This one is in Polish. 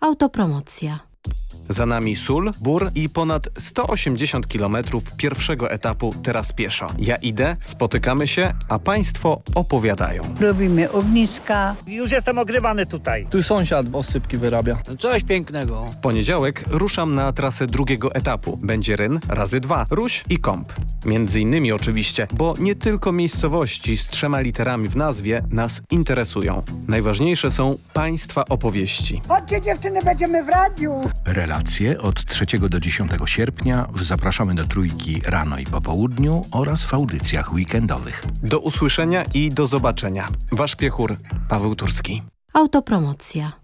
Autopromocja. Za nami Sól, Bór i ponad 180 km pierwszego etapu Teraz pieszo. Ja idę, spotykamy się, a Państwo opowiadają. Robimy ogniska. Już jestem ogrywany tutaj. Tu sąsiad osypki wyrabia. Coś pięknego. W poniedziałek ruszam na trasę drugiego etapu. Będzie Ryn, razy 2, Ruś i Kąp. Między innymi oczywiście, bo nie tylko miejscowości z 3 literami w nazwie nas interesują. Najważniejsze są Państwa opowieści. Chodźcie dziewczyny, będziemy w radiu. Relacje od 3 do 10 sierpnia zapraszamy do Trójki rano i po południu oraz w audycjach weekendowych. Do usłyszenia i do zobaczenia. Wasz piechur Paweł Turski. Autopromocja.